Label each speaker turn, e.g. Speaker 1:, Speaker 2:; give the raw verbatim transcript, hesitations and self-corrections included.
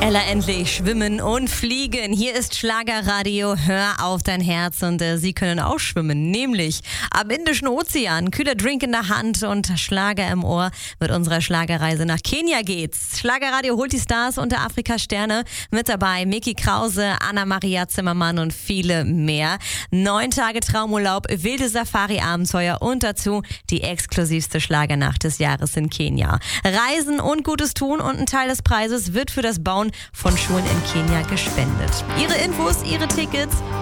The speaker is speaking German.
Speaker 1: Ella endlich schwimmen und fliegen. Hier ist Schlagerradio. Hör auf dein Herz. Und äh, Sie können auch schwimmen, nämlich am Indischen Ozean. Kühler Drink in der Hand und Schlager im Ohr. Mit unserer Schlagerreise nach Kenia geht's. Schlagerradio holt die Stars unter Afrika Sterne. Mit dabei Micky Krause, Anna-Maria Zimmermann und viele mehr. Neun Tage Traumurlaub, wilde Safari-Abenteuer und dazu die exklusivste Schlagernacht des Jahres in Kenia. Reisen und Gutes tun und ein Teil des Preises wird für das Bauen von Schulen in Kenia gespendet. Ihre Infos, Ihre Tickets